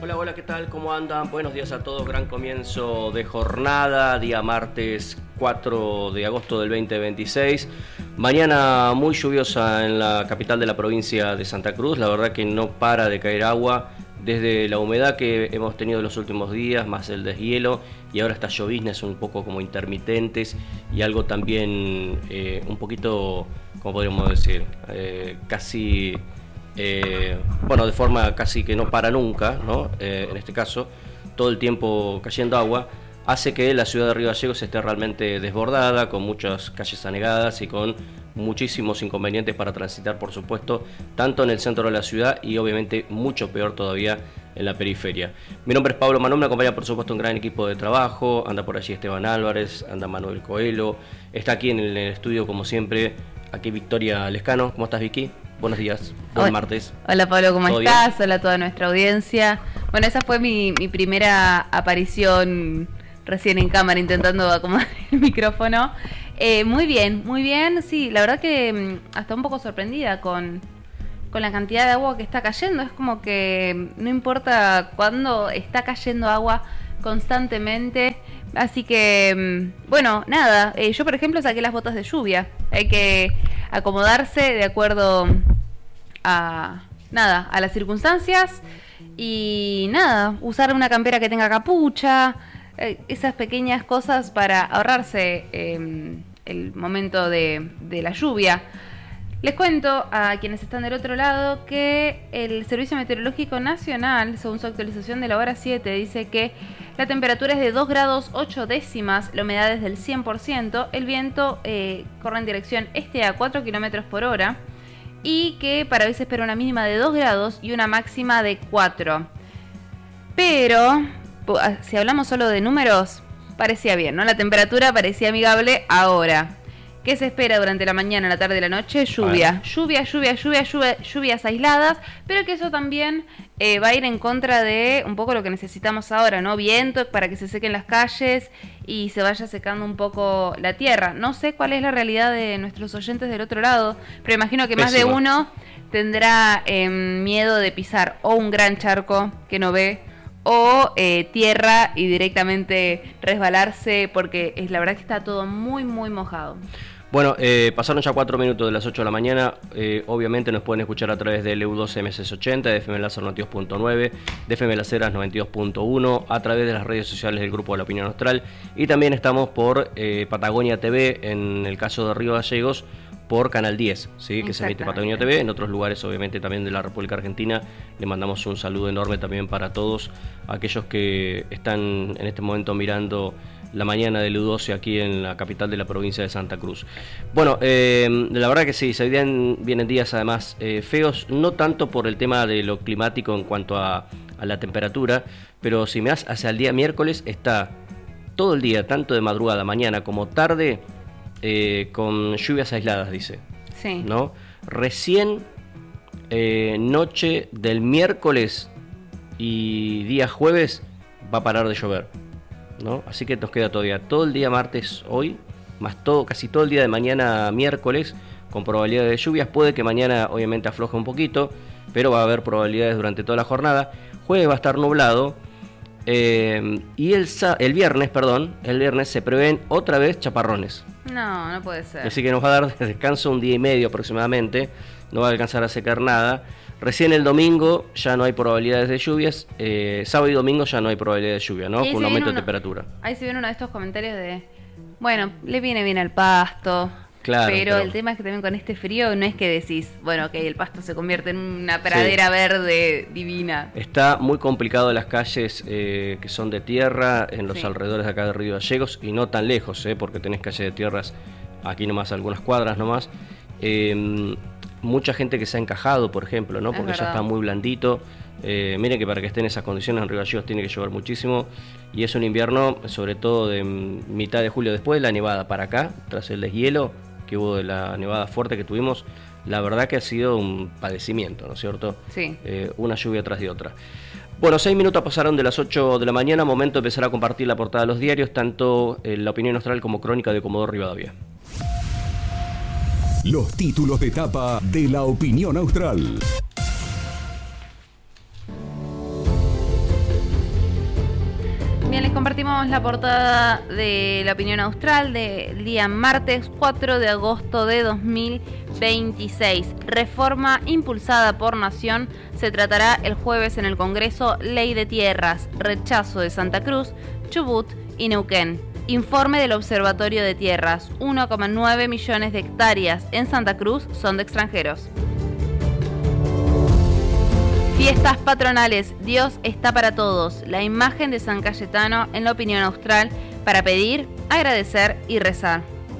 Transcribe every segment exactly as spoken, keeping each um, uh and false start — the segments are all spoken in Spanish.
Hola, hola, ¿qué tal? ¿Cómo andan? Buenos días a todos, gran comienzo de jornada, día martes cuatro de agosto del veinte veintiséis. Mañana muy lluviosa en la capital de la provincia de Santa Cruz, la verdad que no para de caer agua, desde la humedad que hemos tenido en los últimos días, más el deshielo, y ahora estas lloviznas un poco como intermitentes y algo también eh, un poquito, ¿cómo podríamos decir? Eh, casi... Eh, bueno, de forma casi que no para nunca, ¿no? Eh, en este caso, todo el tiempo cayendo agua, hace que la ciudad de Río Gallegos esté realmente desbordada, con muchas calles anegadas y con muchísimos inconvenientes para transitar, por supuesto, tanto en el centro de la ciudad y obviamente mucho peor todavía en la periferia. Mi nombre es Pablo Manón, me acompaña por supuesto un gran equipo de trabajo, anda por allí Esteban Álvarez, anda Manuel Coelho, está aquí en el estudio como siempre, aquí Victoria Lescano. ¿Cómo estás, Vicky? Buenos días, buen Hola, martes. Hola Pablo, ¿cómo ¿Todo estás? bien? Hola a toda nuestra audiencia. Bueno, esa fue mi, mi primera aparición recién en cámara intentando acomodar el micrófono. Eh, muy bien, muy bien, sí, la verdad que hasta un poco sorprendida con, con la cantidad de agua que está cayendo. Es como que no importa cuándo está cayendo agua constantemente. Así que, bueno, nada, eh, yo por ejemplo saqué las botas de lluvia. Hay que acomodarse de acuerdo a nada, a las circunstancias y nada, usar una campera que tenga capucha, eh, esas pequeñas cosas para ahorrarse eh, el momento de, de la lluvia. Les cuento a quienes están del otro lado que el Servicio Meteorológico Nacional, según su actualización de la hora siete, dice que la temperatura es de dos grados ocho décimas, la humedad es del cien por ciento, el viento eh, corre en dirección este a cuatro kilómetros por hora y que para hoy se espera una mínima de dos grados y una máxima de cuatro. Pero, si hablamos solo de números, parecía bien, ¿no? La temperatura parecía amigable ahora. ¿Qué se espera durante la mañana, la tarde y la noche? Lluvia, lluvia, lluvia, lluvia, lluvia, lluvias aisladas, pero que eso también eh, va a ir en contra de un poco lo que necesitamos ahora, ¿no? Viento para que se sequen las calles y se vaya secando un poco la tierra. No sé cuál es la realidad de nuestros oyentes del otro lado, pero imagino que más de uno tendrá eh, miedo de pisar o un gran charco que no ve, o eh, tierra y directamente resbalarse, porque es la verdad que está todo muy, muy mojado. Bueno, eh, pasaron ya cuatro minutos de las ocho de la mañana, eh, obviamente nos pueden escuchar a través de L U dos M S S ochenta, de F M Láser noventa y dos punto nueve, de F M Las Heras noventa y dos punto uno, a través de las redes sociales del Grupo de la Opinión Austral, y también estamos por eh, Patagonia T V, en el caso de Río Gallegos, por Canal diez, ¿sí? Que se emite Patagonia T V, en otros lugares obviamente también de la República Argentina. Le mandamos un saludo enorme también para todos aquellos que están en este momento mirando la mañana del U doce aquí en la capital de la provincia de Santa Cruz. Bueno, eh, la verdad que sí, se vienen, vienen días además eh, feos, no tanto por el tema de lo climático en cuanto a, a la temperatura, pero si me das hacia el día miércoles está todo el día, tanto de madrugada, mañana como tarde, eh, con lluvias aisladas, dice. Sí. ¿No? Recién eh, noche del miércoles y día jueves va a parar de llover, ¿no? Así que nos queda todavía todo el día martes hoy, más todo, casi todo el día de mañana miércoles, con probabilidades de lluvias. Puede que mañana obviamente afloje un poquito, pero va a haber probabilidades durante toda la jornada. Jueves va a estar nublado, eh, y el, el viernes, perdón, el viernes se prevén otra vez chaparrones. No, no puede ser. Así que nos va a dar descanso un día y medio aproximadamente, no va a alcanzar a secar nada. Recién el domingo ya no hay probabilidades de lluvias, eh, sábado y domingo ya no hay probabilidades de lluvia, ¿no? Con un aumento uno, de temperatura. Ahí se viene uno de estos comentarios de, bueno, le viene bien al pasto, claro, pero, pero el tema es que también con este frío no es que decís, bueno, que el pasto se convierte en una pradera sí. verde divina. Está muy complicado las calles eh, que son de tierra en los sí. alrededores de acá de Río Gallegos y no tan lejos, eh, porque tenés calles de tierras aquí nomás, algunas cuadras nomás. Eh, mucha gente que se ha encajado, por ejemplo, ¿no? Porque ya está muy blandito. Eh, miren que para que estén en esas condiciones en Río Gallegos tiene que llover muchísimo y es un invierno, sobre todo de mitad de julio después de la nevada para acá, tras el deshielo que hubo de la nevada fuerte que tuvimos. La verdad que ha sido un padecimiento, ¿no es cierto? Sí. Eh, una lluvia tras de otra. Bueno, seis minutos pasaron de las ocho de la mañana, momento de empezar a compartir la portada de los diarios, tanto en La Opinión Austral como Crónica de Comodoro Rivadavia. Los títulos de tapa de La Opinión Austral. compartimos la portada de La Opinión Austral del día martes cuatro de agosto de dos mil veintiséis. Reforma impulsada por Nación. Se tratará el jueves en el Congreso. Ley de tierras. Rechazo de Santa Cruz, Chubut y Neuquén. Informe del Observatorio de Tierras. uno coma nueve millones de hectáreas en Santa Cruz son de extranjeros. Fiestas patronales, Dios está para todos. La imagen de San Cayetano en La Opinión Austral para pedir, agradecer y rezar.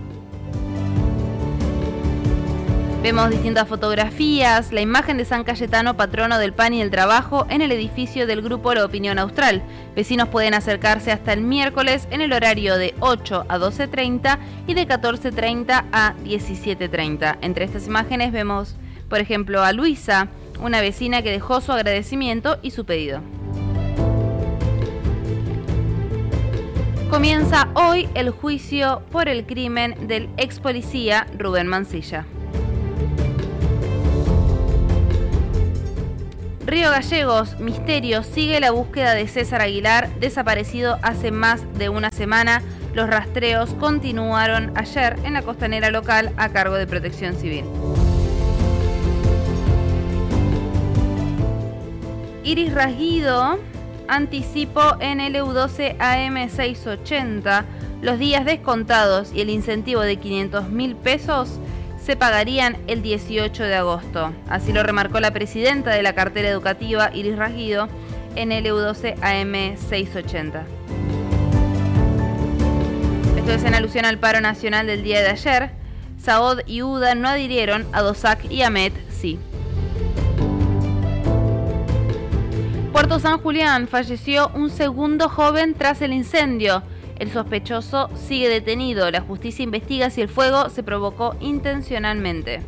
Vemos distintas fotografías, la imagen de San Cayetano, patrono del pan y del trabajo, en el edificio del grupo La Opinión Austral. Vecinos pueden acercarse hasta el miércoles en el horario de ocho a doce treinta y de catorce treinta a diecisiete treinta. Entre estas imágenes vemos, por ejemplo, a Luisa, una vecina que dejó su agradecimiento y su pedido. Comienza hoy el juicio por el crimen del ex policía Rubén Mansilla. Río Gallegos, misterio, sigue la búsqueda de César Aguilar, desaparecido hace más de una semana. Los rastreos continuaron ayer en la costanera local a cargo de Protección Civil. Iris Rasguido anticipó en el E U doce A M seiscientos ochenta los días descontados y el incentivo de quinientos mil pesos se pagarían el dieciocho de agosto. Así lo remarcó la presidenta de la cartera educativa, Iris Rasguido, en el E U doce A M seiscientos ochenta. Esto es en alusión al paro nacional del día de ayer. Saod y U D A no adhirieron, a DOSAC y AMET sí. Puerto San Julián, falleció un segundo joven tras el incendio. El sospechoso sigue detenido. La justicia investiga si el fuego se provocó intencionalmente.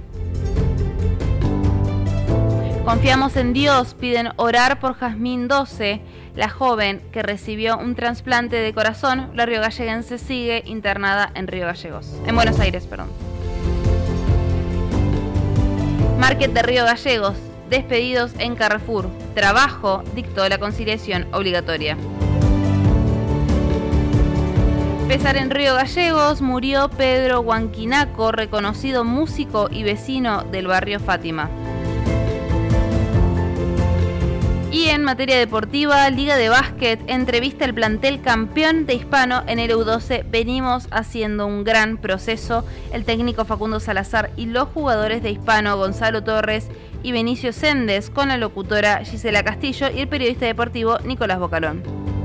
Confiamos en Dios, piden orar por Jazmín doce, la joven que recibió un trasplante de corazón. La riogalleguense sigue internada en Río Gallegos, en Buenos Aires, perdón. Market de Río Gallegos, despedidos en Carrefour. Trabajo dictó la conciliación obligatoria. Pesar en Río Gallegos, murió Pedro Huanquinaco, reconocido músico y vecino del barrio Fátima. Y en materia deportiva, Liga de Básquet, entrevista el plantel campeón de Hispano en el E U doce. Venimos haciendo un gran proceso. El técnico Facundo Salazar y los jugadores de Hispano, Gonzalo Torres y Benicio Sendes, con la locutora Gisela Castillo y el periodista deportivo Nicolás Bocalón.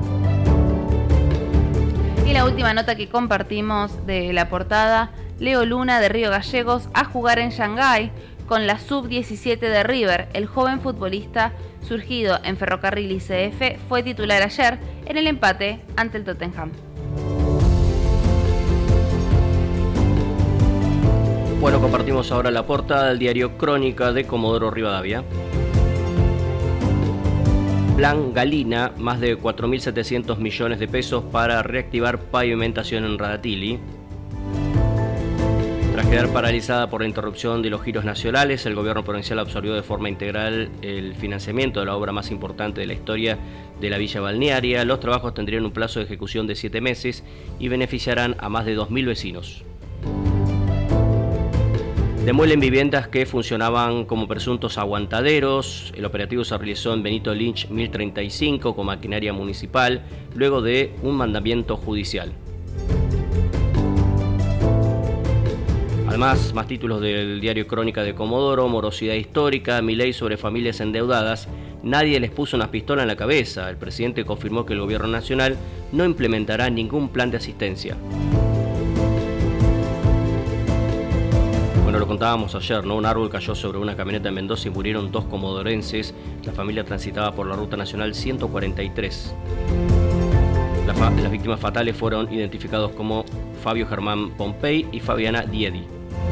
Y la última nota que compartimos de la portada, Leo Luna de Río Gallegos a jugar en Shanghái con la sub diecisiete de River. El joven futbolista surgido en Ferrocarril I C F fue titular ayer en el empate ante el Tottenham. Bueno, compartimos ahora la portada del diario Crónica de Comodoro Rivadavia. Plan Galina, más de cuatro mil setecientos millones de pesos para reactivar pavimentación en Radatili. Tras quedar paralizada por la interrupción de los giros nacionales, el gobierno provincial absorbió de forma integral el financiamiento de la obra más importante de la historia de la villa balnearia. Los trabajos tendrían un plazo de ejecución de siete meses y beneficiarán a más de dos mil vecinos. Demuelen viviendas que funcionaban como presuntos aguantaderos. El operativo se realizó en Benito Lynch mil treinta y cinco con maquinaria municipal, luego de un mandamiento judicial. Además, más títulos del diario Crónica de Comodoro: morosidad histórica, Milei sobre familias endeudadas, nadie les puso una pistola en la cabeza. El presidente confirmó que el gobierno nacional no implementará ningún plan de asistencia. Bueno, lo contábamos ayer, ¿no? Un árbol cayó sobre una camioneta en Mendoza y murieron dos comodorenses. La familia transitaba por la ruta nacional ciento cuarenta y tres. Las, fa- las víctimas fatales fueron identificados como Fabio Germán Pompey y Fabiana Diedi.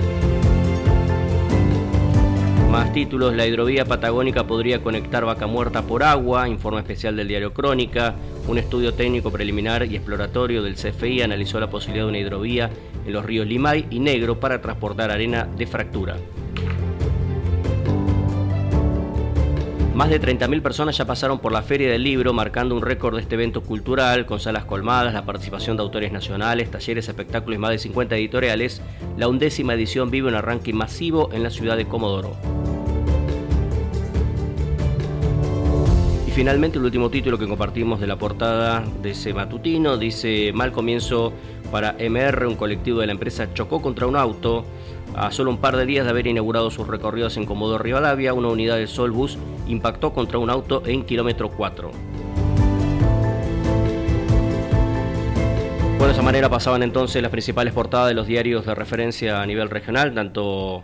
Más títulos: la hidrovía patagónica podría conectar Vaca Muerta por agua. Informe especial del diario Crónica. Un estudio técnico preliminar y exploratorio del C F I analizó la posibilidad de una hidrovía en los ríos Limay y Negro para transportar arena de fractura. Más de treinta mil personas ya pasaron por la Feria del Libro, marcando un récord de este evento cultural, con salas colmadas, la participación de autores nacionales, talleres, espectáculos y más de cincuenta editoriales. La undécima edición vive un arranque masivo en la ciudad de Comodoro. Y finalmente el último título que compartimos de la portada de ese matutino dice: mal comienzo para M R, un colectivo de la empresa chocó contra un auto. A solo un par de días de haber inaugurado sus recorridos en Comodoro Rivadavia, una unidad del Solbus impactó contra un auto en kilómetro cuatro. Bueno, de esa manera pasaban entonces las principales portadas de los diarios de referencia a nivel regional, tanto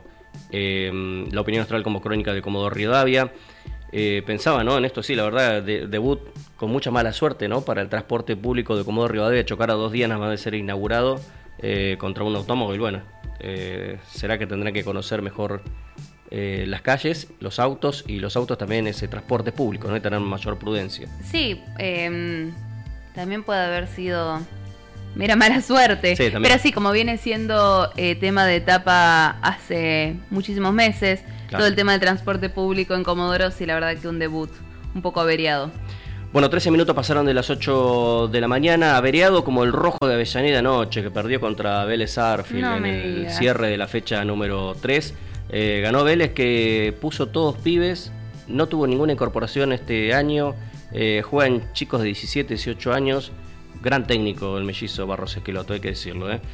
eh, La Opinión Austral como Crónica de Comodoro Rivadavia. Eh, pensaba, ¿no? En esto sí, la verdad, de, debut con mucha mala suerte, ¿no? Para el transporte público de Comodoro Rivadavia, chocar a dos días nada más de ser inaugurado eh, contra un automóvil. Bueno, eh, será que tendrán que conocer mejor eh, las calles, los autos y los autos también ese transporte público, ¿no? Y tener mayor prudencia. Sí, eh, también puede haber sido mera mala suerte. Sí, también. Pero sí, como viene siendo eh, tema de etapa hace muchísimos meses, claro. Todo el tema del transporte público en Comodoro, sí, la verdad que un debut un poco averiado. Bueno, trece minutos pasaron de las ocho de la mañana, averiado como el Rojo de Avellaneda anoche, que perdió contra Vélez Sarsfield no en el digas. cierre de la fecha número tres. Eh, ganó Vélez, que puso todos pibes, no tuvo ninguna incorporación este año, eh, juegan chicos de diecisiete, dieciocho años, gran técnico el mellizo Barros Esqueloto, hay que decirlo, ¿eh?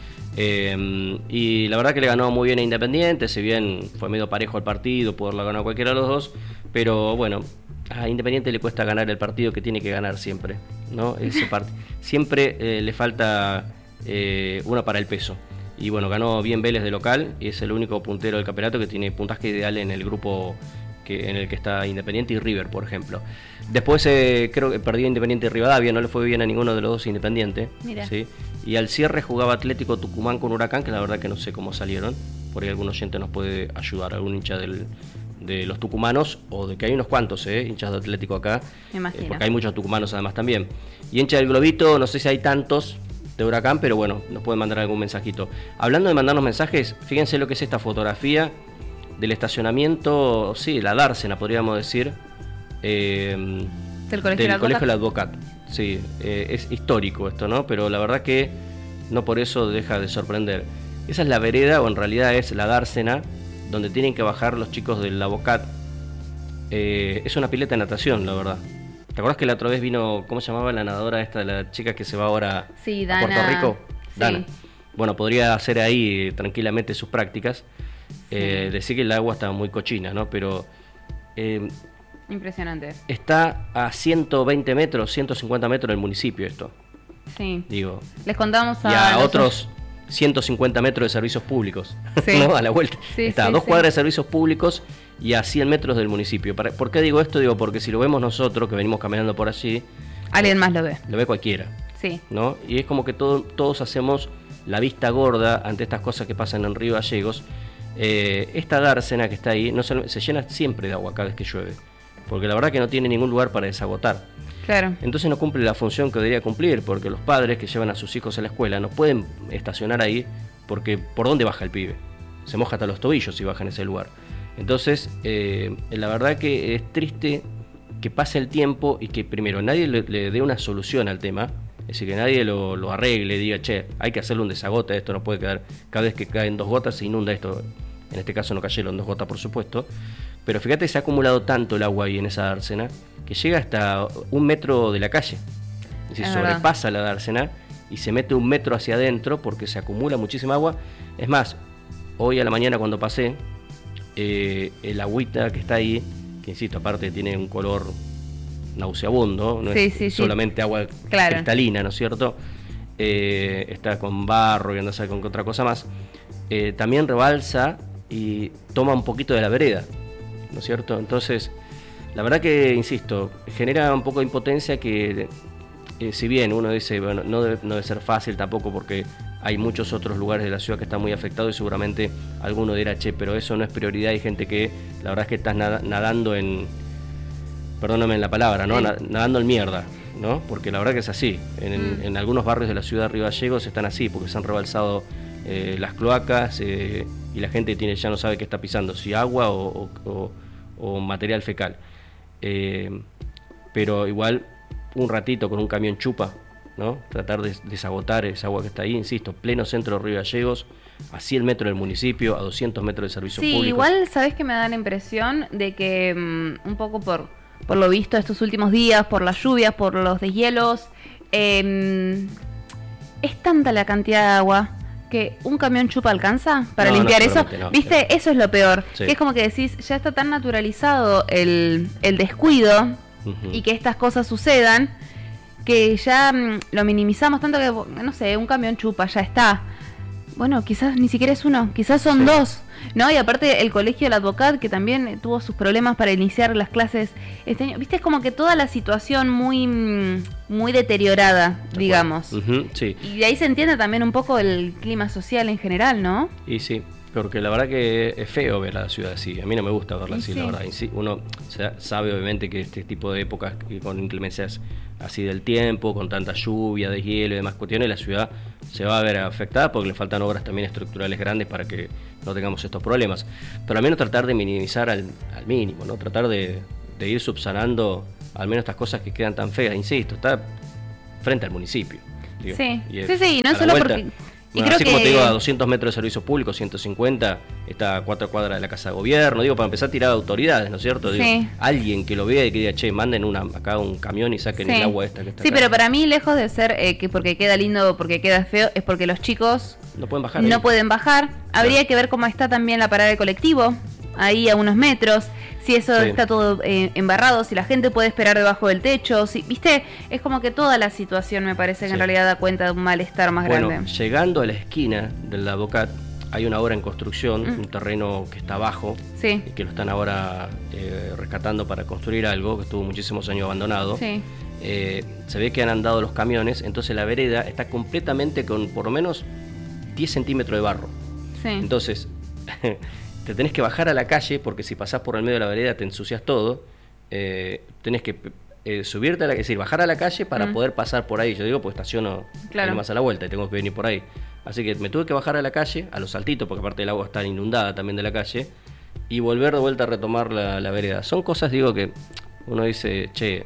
Eh, y la verdad que le ganó muy bien a Independiente, si bien fue medio parejo el partido, pudo haberlo ganado cualquiera de los dos, pero bueno, a Independiente le cuesta ganar el partido que tiene que ganar siempre, ¿no? Ese part- siempre eh, le falta eh, una para el peso. Y bueno, ganó bien Vélez de local y es el único puntero del campeonato que tiene puntaje ideal en el grupo que, en el que está Independiente y River, por ejemplo. Después eh, creo que perdió Independiente y Rivadavia, no le fue bien a ninguno de los dos Independiente. Mira. ¿Sí? Y al cierre jugaba Atlético Tucumán con Huracán, que la verdad que no sé cómo salieron. Por ahí algún oyente nos puede ayudar, algún hincha del, de los tucumanos, o de que hay unos cuantos eh, hinchas de Atlético acá, Me imagino. eh, porque hay muchos tucumanos además también. Y hincha del Globito, no sé si hay tantos de Huracán, pero bueno, nos pueden mandar algún mensajito. Hablando de mandarnos mensajes, fíjense lo que es esta fotografía del estacionamiento, sí, la dársena podríamos decir, eh, del Colegio del Colegio del Advocat. Sí, eh, es histórico esto, ¿no? Pero la verdad que no por eso deja de sorprender. Esa es la vereda, o en realidad es la dársena, donde tienen que bajar los chicos del Advocat. Eh, es una pileta de natación, la verdad. ¿Te acuerdas que la otra vez vino, cómo se llamaba la nadadora esta, la chica que se va ahora sí, a Dana. Puerto Rico? Sí. Dana. Bueno, podría hacer ahí tranquilamente sus prácticas. Eh, sí. Decir que el agua está muy cochina, ¿no? Pero eh, impresionante. Está a ciento veinte metros, ciento cincuenta metros del municipio esto. Sí. Digo. Les contamos a... Y a los... otros ciento cincuenta metros de servicios públicos. Sí. ¿No? A la vuelta. Sí, está sí, a dos sí. cuadras de servicios públicos y a cien metros del municipio. ¿Por qué digo esto? Digo, porque si lo vemos nosotros, que venimos caminando por allí... Alguien más lo ve. Lo ve cualquiera. Sí. ¿No? Y es como que todo, todos hacemos la vista gorda ante estas cosas que pasan en Río Gallegos. Eh, esta dársena que está ahí no se, se llena siempre de agua cada vez que llueve, porque la verdad que no tiene ningún lugar para desagotar. Claro. Entonces no cumple la función que debería cumplir, porque los padres que llevan a sus hijos a la escuela no pueden estacionar ahí, porque ¿por dónde baja el pibe? Se moja hasta los tobillos si baja en ese lugar. Entonces eh, la verdad que es triste que pase el tiempo y que primero nadie le, le dé una solución al tema. Es decir, que nadie lo, lo arregle, diga, che, hay que hacerle un desagote, esto no puede quedar, cada vez que caen dos gotas se inunda esto. En este caso no cayeron dos gotas, por supuesto. Pero fíjate, se ha acumulado tanto el agua ahí en esa dársena que llega hasta un metro de la calle. Es decir, Es sobrepasa la dársena y se mete un metro hacia adentro porque se acumula muchísima agua. Es más, hoy a la mañana cuando pasé, eh, el agüita que está ahí, que insisto, aparte tiene un color nauseabundo, no sí, es sí, solamente sí. agua claro. cristalina, ¿no es cierto? Eh, está con barro y anda a saber con otra cosa más. Eh, también rebalsa y toma un poquito de la vereda, ¿no es cierto? Entonces, la verdad que, insisto, genera un poco de impotencia que, eh, si bien uno dice, bueno, no debe, no debe ser fácil tampoco porque hay muchos otros lugares de la ciudad que están muy afectados y seguramente alguno dirá, che, pero eso no es prioridad. Hay gente que, la verdad es que estás nadando en, perdóname en la palabra, ¿no? Sí. Nadando en mierda, ¿no? Porque la verdad que es así. En, mm. en algunos barrios de la ciudad de Río Gallegos están así, porque se han rebalsado eh, las cloacas eh, y la gente tiene ya no sabe qué está pisando, si agua o, o, o material fecal. eh, pero igual un ratito con un camión chupa, ¿no? Tratar de desagotar esa agua que está ahí, insisto, pleno centro de Río Gallegos, a cien metros del municipio, a doscientos metros de servicios sí, públicos. Sí, igual sabés que me da la impresión de que um, un poco por, por lo visto estos últimos días, por las lluvias, por los deshielos, eh, es tanta la cantidad de agua que un camión chupa alcanza para no, limpiar no, eso. no, ¿Viste? no. Eso es lo peor. Sí. Que es como que decís, ya está tan naturalizado el, el descuido Uh-huh. y que estas cosas sucedan, que ya mmm, lo minimizamos tanto que, no sé, un camión chupa, ya está. Bueno, quizás ni siquiera es uno, quizás son sí. dos, ¿no? Y aparte el colegio del Advocat, que también tuvo sus problemas para iniciar las clases este año. Viste, es como que toda la situación muy muy deteriorada, digamos. Uh-huh, sí. Y de ahí se entiende también un poco el clima social en general, ¿no? Y sí, porque la verdad que es feo ver la ciudad así. A mí no me gusta verla y así, sí. la verdad. Uno sabe obviamente que este tipo de épocas con inclemencias así del tiempo, con tanta lluvia, deshielo y demás cuestiones, la ciudad se va a ver afectada porque le faltan obras también estructurales grandes para que no tengamos estos problemas. Pero al menos tratar de minimizar al, al mínimo, ¿no? Tratar de, de ir subsanando al menos estas cosas que quedan tan feas. Insisto, está frente al municipio. Digo, sí, y sí, sí, no es solo vuelta, porque... Y bueno, creo así que... como te digo, a doscientos metros de servicios públicos, ciento cincuenta, está a cuatro cuadras de la Casa de Gobierno, digo, para empezar a tirar autoridades, ¿no es cierto? Digo, sí. Alguien que lo vea y que diga, che, manden una, acá un camión y saquen sí. el agua esta que está Sí, acá. pero para mí, lejos de ser eh, que porque queda lindo o porque queda feo, es porque los chicos no pueden bajar. No ahí. pueden bajar. Habría Claro. que ver cómo está también la parada de colectivo, ahí a unos metros, si eso Sí. está todo eh, embarrado, si la gente puede esperar debajo del techo, si, viste, es como que toda la situación me parece que Sí. en realidad da cuenta de un malestar más Bueno, grande. llegando a la esquina del Advocat, hay una obra en construcción, Mm. un terreno que está abajo, Sí, y que lo están ahora eh, rescatando para construir algo, que estuvo muchísimos años abandonado. sí, Eh, se ve que han andado los camiones, entonces la vereda está completamente con por lo menos diez centímetros de barro. sí. Entonces, te tenés que bajar a la calle, porque si pasás por el medio de la vereda te ensucias todo. Eh, tenés que eh, subirte a la, es decir, bajar a la calle para Mm. poder pasar por ahí. Yo digo, pues estaciono Claro. más a la vuelta y tengo que venir por ahí. Así que me tuve que bajar a la calle, a los saltitos, porque aparte el agua está inundada también de la calle, y volver de vuelta a retomar la, la vereda. Son cosas, digo, que uno dice, che,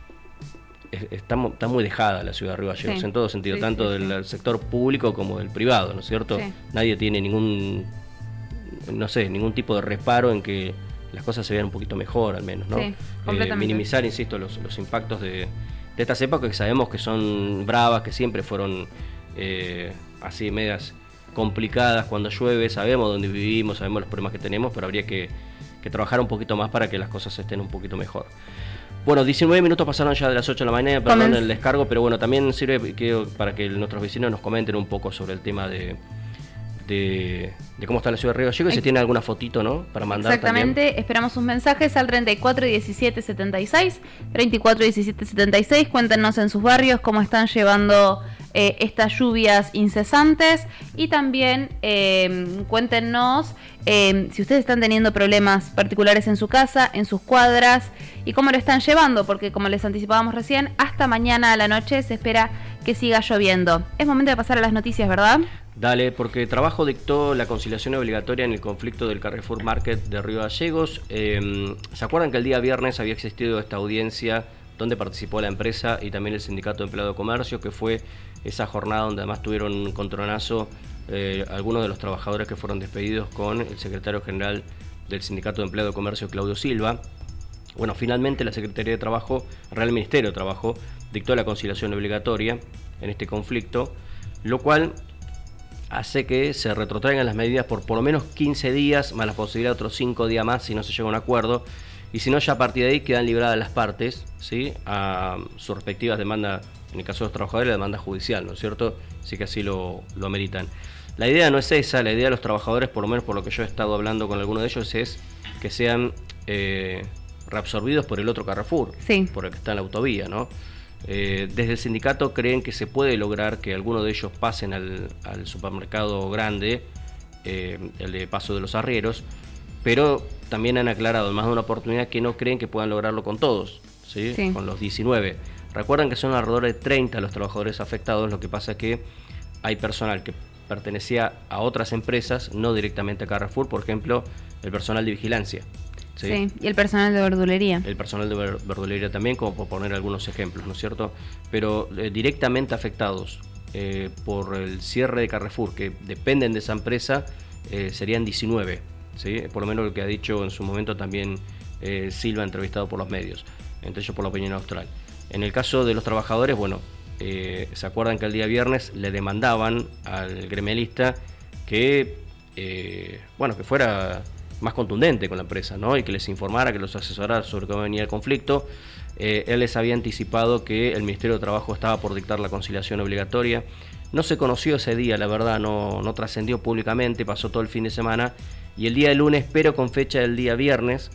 es- está, mu- está muy dejada la ciudad de Río Gallegos, Sí. en todo sentido, Sí, tanto sí, del sí. sector público como del privado, ¿no es cierto? Sí. Nadie tiene ningún, no sé, ningún tipo de reparo en que las cosas se vean un poquito mejor, al menos, ¿no? Sí, Eh, completamente. minimizar, insisto, los, los impactos de, de estas épocas que sabemos que son bravas, que siempre fueron eh, así medias complicadas cuando llueve, sabemos dónde vivimos, sabemos los problemas que tenemos, pero habría que, que trabajar un poquito más para que las cosas estén un poquito mejor. Bueno, diecinueve minutos pasaron ya de las ocho de la mañana, perdón Comenz- el descargo, pero bueno, también sirve que, para que nuestros vecinos nos comenten un poco sobre el tema de, de, de cómo está la ciudad de Río Gallegos y si Ex- tiene alguna fotito, ¿no? Para mandar Exactamente, también. esperamos sus mensajes al treinta y cuatro diecisiete setenta y seis, treinta y cuatro diecisiete setenta y seis, cuéntenos en sus barrios cómo están llevando eh, estas lluvias incesantes y también eh, cuéntenos eh, si ustedes están teniendo problemas particulares en su casa, en sus cuadras y cómo lo están llevando, porque como les anticipábamos recién, hasta mañana a la noche se espera que siga lloviendo. Es momento de pasar a las noticias, ¿verdad? Dale, porque Trabajo dictó la conciliación obligatoria en el conflicto del Carrefour Market de Río Gallegos. Eh, ¿Se acuerdan que el día viernes había existido esta audiencia donde participó la empresa y también el Sindicato de Empleado de Comercio, que fue esa jornada donde además tuvieron un contronazo eh, algunos de los trabajadores que fueron despedidos con el secretario general del Sindicato de Empleado de Comercio, Claudio Silva? Bueno, finalmente la Secretaría de Trabajo, Real Ministerio de Trabajo, dictó la conciliación obligatoria en este conflicto, lo cual hace que se retrotraigan las medidas por por lo menos quince días, más la posibilidad de otros cinco días más si no se llega a un acuerdo, y si no, ya a partir de ahí quedan libradas las partes, ¿sí?, a sus respectivas demandas, en el caso de los trabajadores, la demanda judicial, ¿no es cierto?, sí que así lo, lo ameritan. La idea no es esa, la idea de los trabajadores, por lo menos por lo que yo he estado hablando con algunos de ellos, es que sean eh, reabsorbidos por el otro Carrefour, Sí. por el que está en la autovía, ¿no? Eh, desde el sindicato creen que se puede lograr que algunos de ellos pasen al, al supermercado grande, eh, el de Paso de los Arrieros, pero también han aclarado en más de una oportunidad que no creen que puedan lograrlo con todos, ¿sí? Sí. Con los diecinueve. Recuerdan que son alrededor de treinta los trabajadores afectados, lo que pasa es que hay personal que pertenecía a otras empresas, no directamente a Carrefour, por ejemplo, el personal de vigilancia. ¿sí? Sí, y el personal de verdulería. El personal de ver- verdulería también, como por poner algunos ejemplos, ¿no es cierto? Pero eh, directamente afectados eh, por el cierre de Carrefour, que dependen de esa empresa, eh, serían diecinueve, ¿sí? Por lo menos lo que ha dicho en su momento también eh, Silva, entrevistado por los medios, entre ellos por La Opinión Austral. En el caso de los trabajadores, bueno, eh, se acuerdan que el día viernes le demandaban al gremialista que, eh, bueno, que fuera más contundente con la empresa, ¿no? Y que les informara, que los asesorara sobre cómo venía el conflicto. Eh, él les había anticipado que el Ministerio de Trabajo estaba por dictar la conciliación obligatoria. No se conoció ese día, la verdad, no, no trascendió públicamente, pasó todo el fin de semana, y el día de lunes, pero con fecha del día viernes,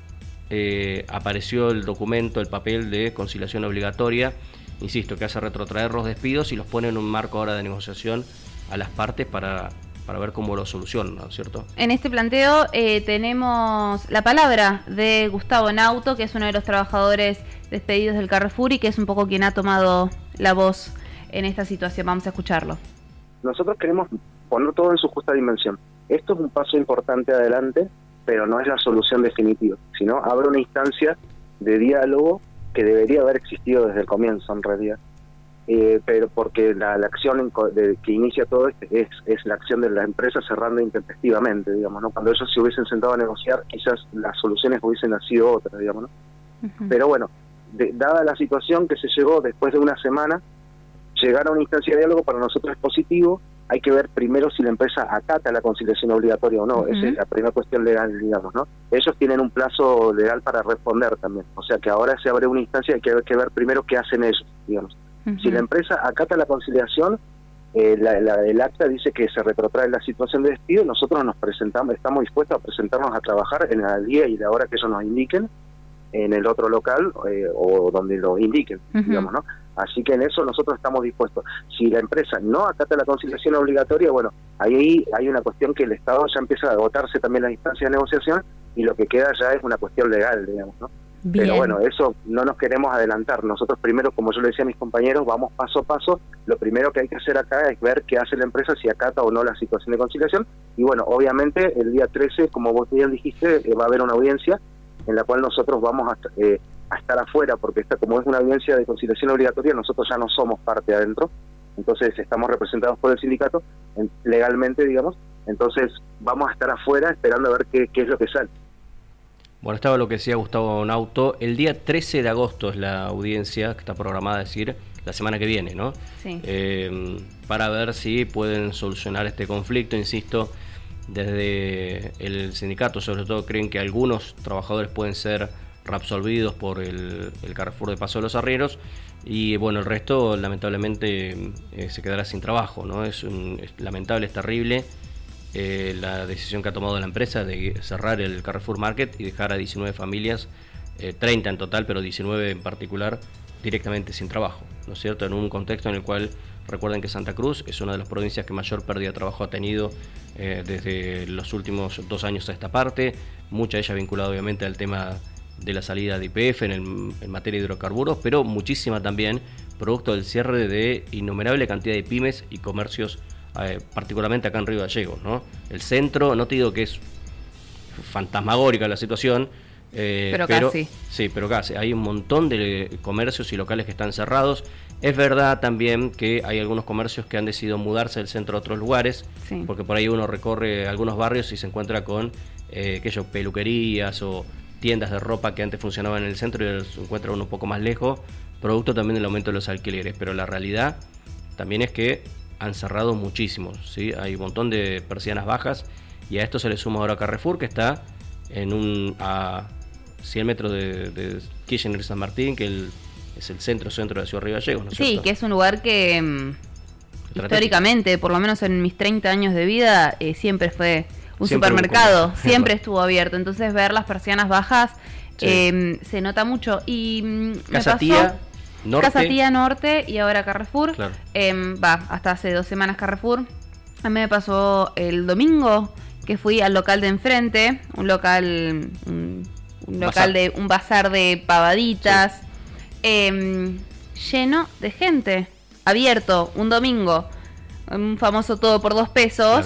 eh, apareció el documento, el papel de conciliación obligatoria, insisto, que hace retrotraer los despidos y los pone en un marco ahora de negociación a las partes para, para ver cómo lo solucionan, ¿no es cierto? En este planteo eh, tenemos la palabra de Gustavo Nauto, que es uno de los trabajadores despedidos del Carrefour y que es un poco quien ha tomado la voz en esta situación. Vamos a escucharlo. Nosotros queremos poner todo en su justa dimensión. Esto es un paso importante adelante, pero no es la solución definitiva, sino abre una instancia de diálogo que debería haber existido desde el comienzo, en realidad. Eh, pero porque la, la acción en, de, que inicia todo esto es, es la acción de la empresa cerrando intempestivamente, digamos, ¿no? Cuando ellos se hubiesen sentado a negociar, quizás las soluciones hubiesen sido otras, digamos, ¿no? Uh-huh. Pero bueno, de, dada la situación que se llegó después de una semana, llegar a una instancia de diálogo para nosotros es positivo. Hay que ver primero si la empresa acata la conciliación obligatoria o no. Uh-huh. Esa es la primera cuestión legal, digamos, ¿no? Ellos tienen un plazo legal para responder también. O sea que ahora se abre una instancia, hay que ver, que ver primero qué hacen ellos, digamos. Uh-huh. Si la empresa acata la conciliación, eh, la, la, el acta dice que se retrotrae la situación de despido, nosotros nos presentamos, estamos dispuestos a presentarnos a trabajar en el día y la hora que ellos nos indiquen, en el otro local eh, o donde lo indiquen, uh-huh. digamos, ¿no? Así que en eso nosotros estamos dispuestos. Si la empresa no acata la conciliación obligatoria, bueno, ahí hay una cuestión que el Estado ya empieza a agotarse también las instancias de negociación y lo que queda ya es una cuestión legal, digamos, ¿no? Bien. Pero bueno, eso no nos queremos adelantar. Nosotros primero, como yo le decía a mis compañeros, vamos paso a paso. Lo primero que hay que hacer acá es ver qué hace la empresa, si acata o no la situación de conciliación. Y bueno, obviamente el día trece, como vos bien dijiste, eh, va a haber una audiencia en la cual nosotros vamos a, eh, a estar afuera, porque esta, como es una audiencia de conciliación obligatoria, nosotros ya no somos parte adentro, entonces estamos representados por el sindicato, en, legalmente, digamos, entonces vamos a estar afuera esperando a ver qué, qué es lo que sale. Bueno, estaba lo que decía Gustavo Nauto, el día trece de agosto es la audiencia que está programada, es decir, la semana que viene, ¿no? Sí. Eh, para ver si pueden solucionar este conflicto, insisto. Desde el sindicato, sobre todo, creen que algunos trabajadores pueden ser reabsorbidos por el, el Carrefour de Paso de los Arrieros y bueno, el resto lamentablemente eh, se quedará sin trabajo, ¿no? Es, un, es lamentable, es terrible eh, la decisión que ha tomado la empresa de cerrar el Carrefour Market y dejar a diecinueve familias, eh, treinta en total, pero diecinueve en particular, directamente sin trabajo, ¿no es cierto? En un contexto en el cual recuerden que Santa Cruz es una de las provincias que mayor pérdida de trabajo ha tenido eh, desde los últimos dos años a esta parte, mucha de ella vinculada obviamente al tema de la salida de Y P F en, el, en materia de hidrocarburos, pero muchísima también producto del cierre de innumerable cantidad de pymes y comercios, eh, particularmente acá en Río Gallegos, ¿no? El centro, no te digo que es fantasmagórica la situación, Eh, pero, pero casi. Sí, pero casi. Hay un montón de comercios y locales que están cerrados. Es verdad también que hay algunos comercios que han decidido mudarse del centro a otros lugares, sí. Porque por ahí uno recorre algunos barrios y se encuentra con eh, aquellos peluquerías o tiendas de ropa que antes funcionaban en el centro y se encuentra uno un poco más lejos, producto también del aumento de los alquileres. Pero la realidad también es que han cerrado muchísimos, ¿sí? Hay un montón de persianas bajas y a esto se le suma ahora Carrefour, que está en un... A, cien metros de, de Kirchner y San Martín, que el, es el centro-centro de la ciudad de Río Gallegos, ¿no es Sí, cierto? que es un lugar que mm, históricamente, por lo menos en mis treinta años de vida, eh, siempre fue un siempre supermercado, un siempre estuvo abierto. Entonces ver las persianas bajas sí. eh, se nota mucho. Y mm, Casa me pasó, Tía Norte. Casa Tía Norte y ahora Carrefour. Claro. Eh, va, hasta hace dos semanas Carrefour. A mí me pasó el domingo que fui al local de enfrente, un local... Un, un local bazar. de un bazar de pavaditas, sí. eh, lleno de gente, abierto un domingo, un famoso todo por dos pesos, claro.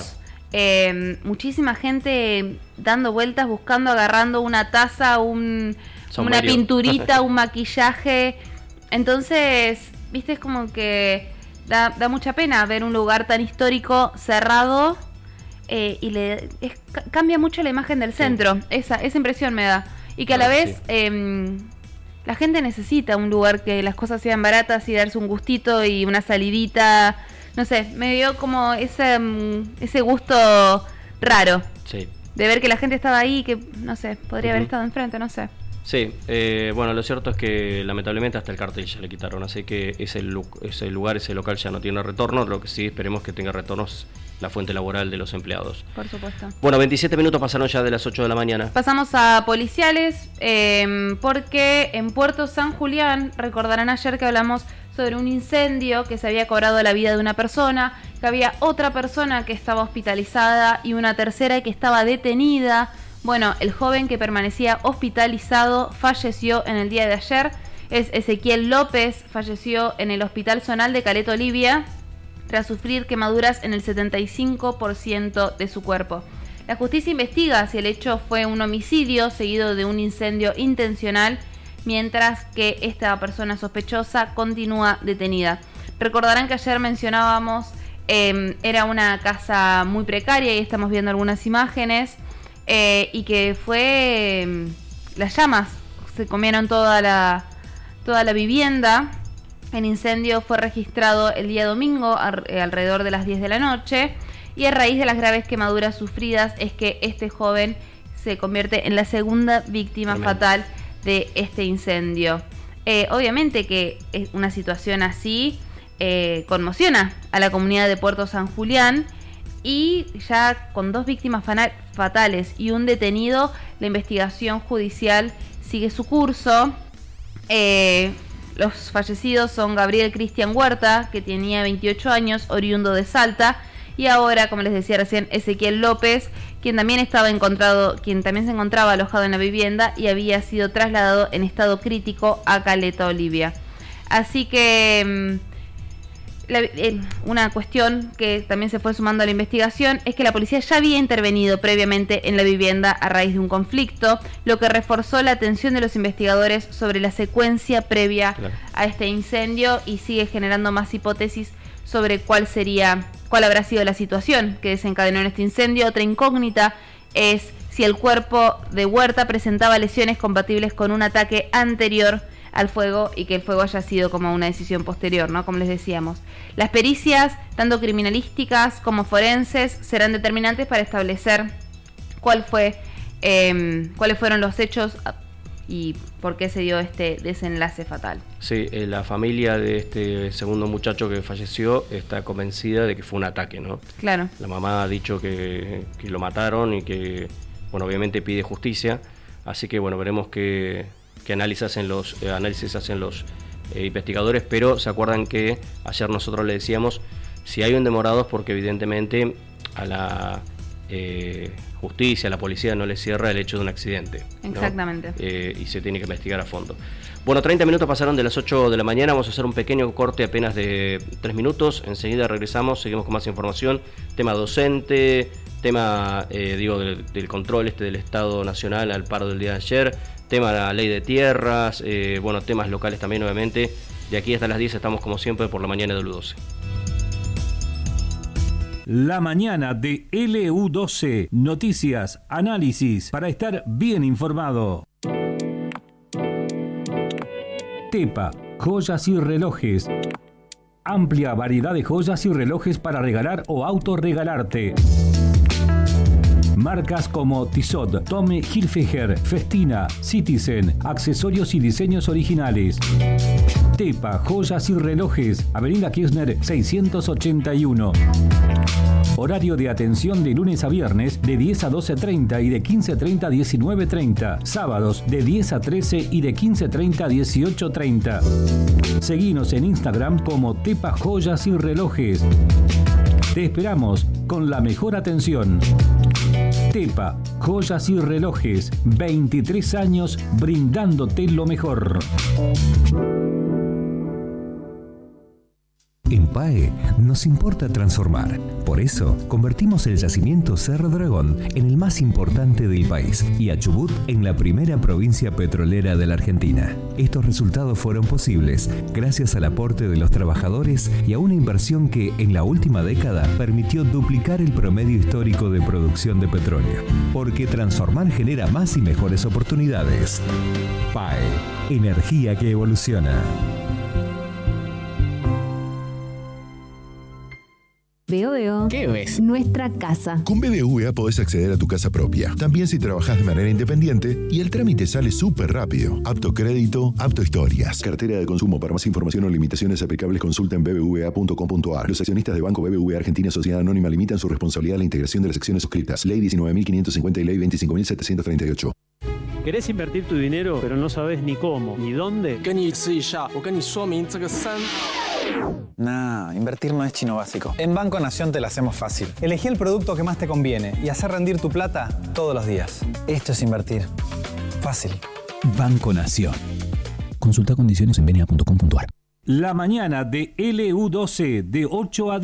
eh, muchísima gente dando vueltas, buscando, agarrando una taza, un, una pinturita, un maquillaje. Entonces, viste, es como que da, da mucha pena ver un lugar tan histórico cerrado. Eh, y le es, cambia mucho la imagen del centro, sí. esa, esa impresión me da. Y que a la vez sí. eh, la gente necesita un lugar que las cosas sean baratas y darse un gustito y una salidita. No sé, me dio como ese, ese gusto raro sí. de ver que la gente estaba ahí y que, no sé, podría uh-huh. haber estado enfrente, no sé. Sí, eh, bueno, lo cierto es que lamentablemente hasta el cartel ya le quitaron, así que ese, lu- ese lugar, ese local ya no tiene retorno, lo que sí esperemos que tenga retornos la fuente laboral de los empleados. Por supuesto. Bueno, veintisiete minutos pasaron ya de las ocho de la mañana. Pasamos a policiales, eh, porque en Puerto San Julián, recordarán ayer que hablamos sobre un incendio que se había cobrado la vida de una persona, que había otra persona que estaba hospitalizada y una tercera que estaba detenida. Bueno, el joven que permanecía hospitalizado falleció en el día de ayer. Es Ezequiel López, falleció en el Hospital Zonal de Caleta Olivia tras sufrir quemaduras en el setenta y cinco por ciento de su cuerpo. La justicia investiga si el hecho fue un homicidio seguido de un incendio intencional, mientras que esta persona sospechosa continúa detenida. Recordarán que ayer mencionábamos, eh, era una casa muy precaria y estamos viendo algunas imágenes. Eh, y que fue eh, las llamas se comieron toda la toda la vivienda. El incendio fue registrado el día domingo a, eh, alrededor de las diez de la noche, y a raíz de las graves quemaduras sufridas es que este joven se convierte en la segunda víctima Tremendo. fatal de este incendio. Eh, obviamente que una situación así eh, conmociona a la comunidad de Puerto San Julián. Y ya con dos víctimas fatales y un detenido, la investigación judicial sigue su curso. Eh, los fallecidos son Gabriel Cristian Huerta, que tenía veintiocho años, oriundo de Salta, y ahora, como les decía recién, Ezequiel López, quien también estaba encontrado, quien también se encontraba alojado en la vivienda y había sido trasladado en estado crítico a Caleta Olivia. Así que La, eh, una cuestión que también se fue sumando a la investigación es que la policía ya había intervenido previamente en la vivienda a raíz de un conflicto, lo que reforzó la atención de los investigadores sobre la secuencia previa claro. a este incendio, y sigue generando más hipótesis sobre cuál sería, cuál habrá sido la situación que desencadenó en este incendio. Otra incógnita es si el cuerpo de Huerta presentaba lesiones compatibles con un ataque anterior al fuego y que el fuego haya sido como una decisión posterior, ¿no? Como les decíamos. Las pericias, tanto criminalísticas como forenses, serán determinantes para establecer cuál fue, eh, cuáles fueron los hechos y por qué se dio este desenlace fatal. Sí, eh, la familia de este segundo muchacho que falleció está convencida de que fue un ataque, ¿no? Claro. La mamá ha dicho que, que lo mataron y que, bueno, obviamente pide justicia, así que, bueno, veremos que... que análisis hacen los, eh, análisis hacen los eh, investigadores, pero se acuerdan que ayer nosotros le decíamos, si hay un demorado es porque evidentemente a la eh, justicia, a la policía no le cierra el hecho de un accidente, ¿no? Exactamente. Eh, y se tiene que investigar a fondo. Bueno, treinta minutos pasaron de las ocho de la mañana, vamos a hacer un pequeño corte apenas de tres minutos, enseguida regresamos, seguimos con más información, tema docente, tema, eh, digo, del, del control este del Estado Nacional al paro del día de ayer, tema de la ley de tierras, eh, bueno, temas locales también, obviamente. De aquí hasta las diez estamos como siempre por la mañana de L U doce. La mañana de L U doce. Noticias, análisis, para estar bien informado. Tepa, joyas y relojes. Amplia variedad de joyas y relojes para regalar o autorregalarte. Marcas como Tissot, Tommy Hilfiger, Festina, Citizen, accesorios y diseños originales. Tepa, joyas y relojes, Avenida Kirchner seiscientos ochenta y uno. Horario de atención de lunes a viernes de diez a doce treinta y de quince treinta a diecinueve treinta. Sábados de diez a trece y de quince treinta a dieciocho treinta. Seguinos en Instagram como Tepa Joyas y Relojes. Te esperamos con la mejor atención. Tepa, joyas y relojes, veintitrés años brindándote lo mejor. En P A E nos importa transformar. Por eso, convertimos el yacimiento Cerro Dragón en el más importante del país y a Chubut en la primera provincia petrolera de la Argentina. Estos resultados fueron posibles gracias al aporte de los trabajadores y a una inversión que, en la última década, permitió duplicar el promedio histórico de producción de petróleo. Porque transformar genera más y mejores oportunidades. P A E, energía que evoluciona. Veo, veo. ¿Qué ves? Nuestra casa. Con B B V A podés acceder a tu casa propia, también si trabajás de manera independiente, y el trámite sale súper rápido. Apto crédito, apto historias. Cartera de consumo. Para más información o limitaciones aplicables, consulta en b b v a punto com punto a r. Los accionistas de Banco B B V A Argentina Sociedad Anónima limitan su responsabilidad a la integración de las secciones suscritas. Ley diecinueve mil quinientos cincuenta y Ley veinticinco mil setecientos treinta y ocho. ¿Querés invertir tu dinero, pero no sabes ni cómo, ni dónde? Nah, invertir no es chino básico. En Banco Nación te la hacemos fácil. Elegí el producto que más te conviene y hacer rendir tu plata todos los días. Esto es invertir. Fácil. Banco Nación. Consulta condiciones en b n a punto com punto a r. La mañana de L U doce de ocho a diez.